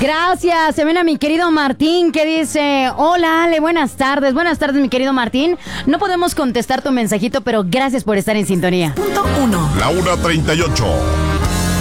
Gracias. Se ven a mi querido Martín que dice: hola Ale, buenas tardes. Buenas tardes, mi querido Martín. No podemos contestar tu mensajito, pero gracias por estar en sintonía. Punto 1. La 1:38.